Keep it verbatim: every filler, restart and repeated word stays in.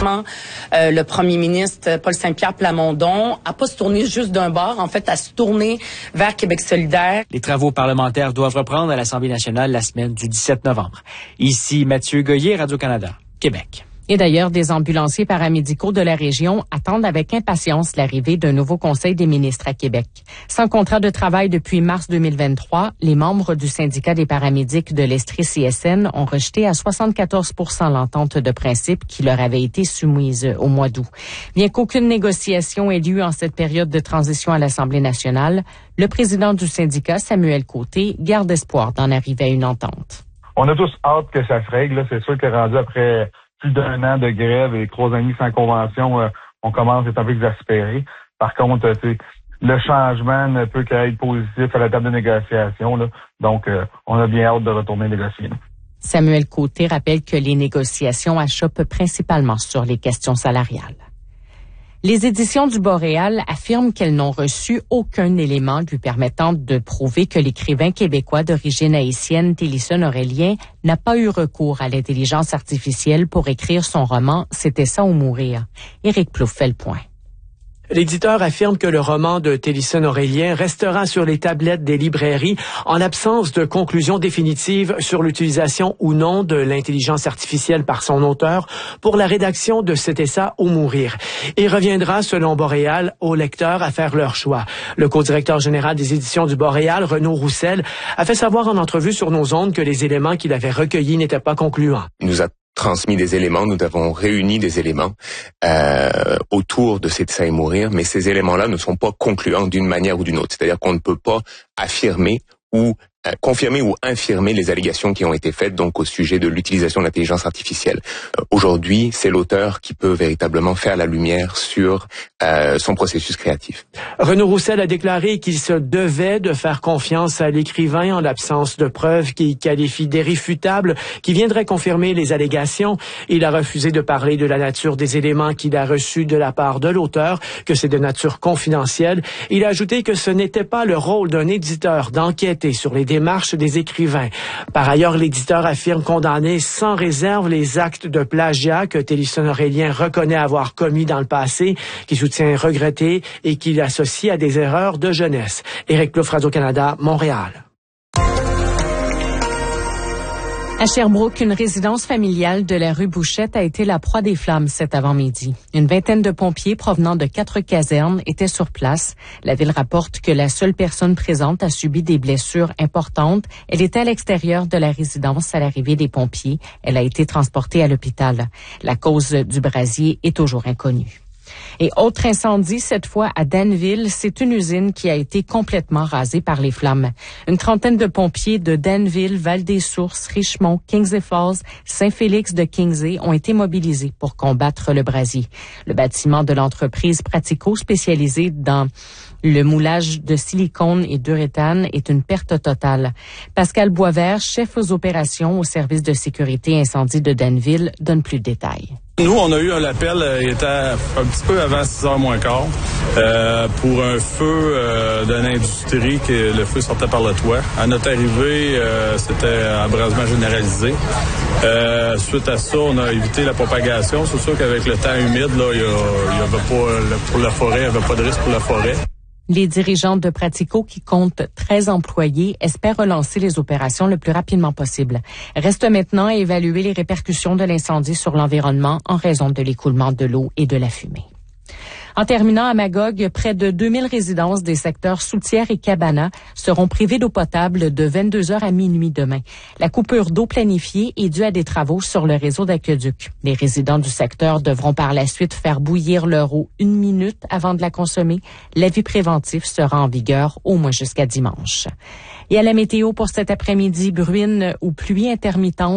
vraiment euh, le premier ministre Paul Saint-Pierre Plamondon à pas se tourner juste d'un bord, en fait, à se tourner vers Québec solidaire. Les travaux parlementaires doivent reprendre à l'Assemblée nationale la semaine du dix-sept novembre. Ici Mathieu Goyer, Radio-Canada, Québec. Et d'ailleurs, des ambulanciers paramédicaux de la région attendent avec impatience l'arrivée d'un nouveau Conseil des ministres à Québec. Sans contrat de travail depuis mars deux mille vingt-trois, les membres du syndicat des paramédics de l'Estrie-C S N ont rejeté à soixante-quatorze pour cent l'entente de principe qui leur avait été soumise au mois d'août. Bien qu'aucune négociation ait lieu en cette période de transition à l'Assemblée nationale, le président du syndicat, Samuel Côté, garde espoir d'en arriver à une entente. On a tous hâte que ça se règle. Là. C'est sûr que rendu après plus d'un an de grève et trois années sans convention, euh, on commence à être un peu exaspéré. Par contre, euh, le changement ne peut qu'être positif à la table de négociation. Là. Donc, euh, on a bien hâte de retourner négocier. Là. Samuel Côté rappelle que les négociations achoppent principalement sur les questions salariales. Les éditions du Boréal affirment qu'elles n'ont reçu aucun élément lui permettant de prouver que l'écrivain québécois d'origine haïtienne Télison Aurélien n'a pas eu recours à l'intelligence artificielle pour écrire son roman « C'était ça ou mourir ». Éric Plouffe fait le point. L'éditeur affirme que le roman de Télison Aurélien restera sur les tablettes des librairies en l'absence de conclusion définitive sur l'utilisation ou non de l'intelligence artificielle par son auteur pour la rédaction de C'était ça ou mourir. Il reviendra, selon Boréal, aux lecteurs à faire leur choix. Le co-directeur général des éditions du Boréal, Renaud Roussel, a fait savoir en entrevue sur nos ondes que les éléments qu'il avait recueillis n'étaient pas concluants. Il nous a transmis des éléments, nous avons réuni des éléments euh, autour de C'était ça et mourir, mais ces éléments-là ne sont pas concluants d'une manière ou d'une autre. C'est-à-dire qu'on ne peut pas affirmer ou euh, confirmer ou infirmer les allégations qui ont été faites donc au sujet de l'utilisation de l'intelligence artificielle. Euh, aujourd'hui, c'est l'auteur qui peut véritablement faire la lumière sur euh, son processus créatif. Renaud Roussel a déclaré qu'il se devait de faire confiance à l'écrivain en l'absence de preuves qu'il qualifie d'irréfutables qui viendraient confirmer les allégations. Il a refusé de parler de la nature des éléments qu'il a reçus de la part de l'auteur, que c'est de nature confidentielle. Il a ajouté que ce n'était pas le rôle d'un éditeur d'enquêter sur les démarches des écrivains. Par ailleurs, l'éditeur affirme condamner sans réserve les actes de plagiat que Télison Aurélien reconnaît avoir commis dans le passé, qui soutient regretter et qu'il associe à des erreurs de jeunesse. Éric Plouffe, Radio-Canada, Montréal. À Sherbrooke, une résidence familiale de la rue Bouchette a été la proie des flammes cet avant-midi. Une vingtaine de pompiers provenant de quatre casernes étaient sur place. La ville rapporte que la seule personne présente a subi des blessures importantes. Elle était à l'extérieur de la résidence à l'arrivée des pompiers. Elle a été transportée à l'hôpital. La cause du brasier est toujours inconnue. Et autre incendie, cette fois à Danville, c'est une usine qui a été complètement rasée par les flammes. Une trentaine de pompiers de Danville, Val-des-Sources, Richmond, Kingsley Falls, Saint-Félix de Kingsley ont été mobilisés pour combattre le brasier. Le bâtiment de l'entreprise Pratico, spécialisée dans le moulage de silicone et d'uréthane, est une perte totale. Pascal Boisvert, chef aux opérations au service de sécurité incendie de Danville, donne plus de détails. Nous, on a eu un appel, euh, il était un petit peu avant six heures moins quart, euh, pour un feu euh, d'une industrie que le feu sortait par le toit. À notre arrivée, euh, c'était abrasement généralisé. Euh, suite à ça, on a évité la propagation. C'est sûr qu'avec le temps humide, là, il y, a, il y avait pas pour la forêt, il n'y avait pas de risque pour la forêt. Les dirigeants de Pratico, qui comptent treize employés, espèrent relancer les opérations le plus rapidement possible. Reste maintenant à évaluer les répercussions de l'incendie sur l'environnement en raison de l'écoulement de l'eau et de la fumée. En terminant, à Magog, près de deux mille résidences des secteurs Soutière et Cabana seront privées d'eau potable de vingt-deux heures à minuit demain. La coupure d'eau planifiée est due à des travaux sur le réseau d'aqueduc. Les résidents du secteur devront par la suite faire bouillir leur eau une minute avant de la consommer. L'avis préventif sera en vigueur au moins jusqu'à dimanche. Et à la météo pour cet après-midi, bruine ou pluie intermittente.